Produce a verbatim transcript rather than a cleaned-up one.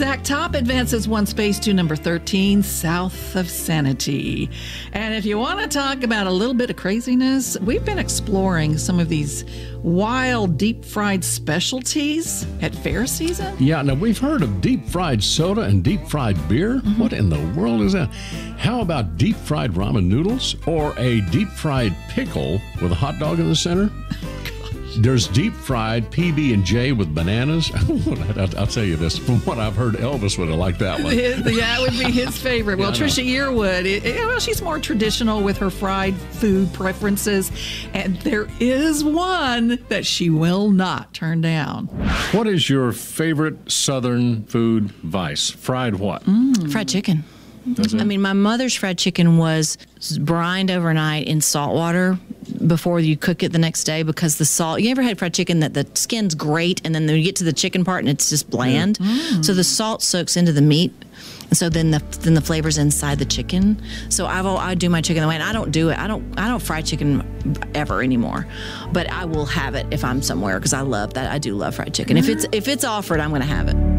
Zach Top advances one space to number thirteen, South of Sanity. And if you want to talk about a little bit of craziness, we've been exploring some of these wild deep fried specialties at fair season. Yeah, now we've heard of deep fried soda and deep fried beer. Mm-hmm. What in the world is that? How about deep fried ramen noodles or a deep fried pickle with a hot dog in the center? There's deep fried P B and J with bananas. I'll, I'll tell you this, from what I've heard, Elvis would have liked that one. That would be his favorite. Well, yeah, Trisha Yearwood, it, it, well, she's more traditional with her fried food preferences, and there is one that she will not turn down. What is your favorite Southern food vice? Fried what? Mm. Fried chicken. Does it? I mean, my mother's fried chicken was brined overnight in salt water before you cook it the next day, because the salt, you ever had fried chicken that the skin's great and then you get to the chicken part and it's just bland? Mm. So the salt soaks into the meat. And so then the then the flavor's inside the chicken. So I've, I do my chicken the way, and I don't do it. I don't I don't fry chicken ever anymore, but I will have it if I'm somewhere because I love that. I do love fried chicken. If it's if it's offered, I'm going to have it.